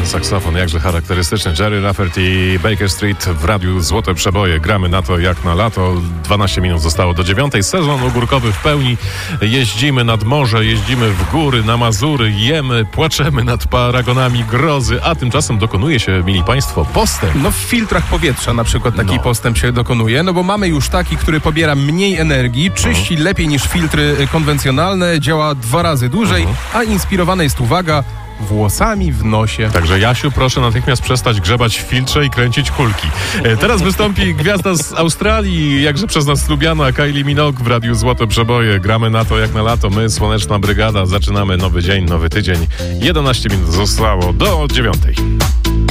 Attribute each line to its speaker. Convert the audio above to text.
Speaker 1: ten saksofon, jakże charakterystyczny. Jerry Rafferty i Baker Street w radiu Złote Przeboje. Gramy na to jak na lato. 12 minut zostało do 9. Sezon ogórkowy w pełni. Jeździmy nad morze, jeździmy w góry, na Mazury, jemy, płaczemy nad paragonami grozy, a tymczasem dokonuje się, mili państwo, postęp.
Speaker 2: No w filtrach powietrza na przykład taki postęp się dokonuje, no bo mamy już taki, który pobiera mniej energii, czyści lepiej niż filtry konwencjonalne, działa 2 razy dłużej, a inspirowana jest, uwaga, włosami w nosie.
Speaker 1: Także Jasiu, proszę natychmiast przestać grzebać w filtrze i kręcić kulki. Teraz wystąpi gwiazda z Australii, jakże przez nas lubiana, Kylie Minogue w radiu Złote Przeboje. Gramy na to jak na lato. My, Słoneczna Brygada. Zaczynamy nowy dzień, nowy tydzień. 11 minut zostało do 9.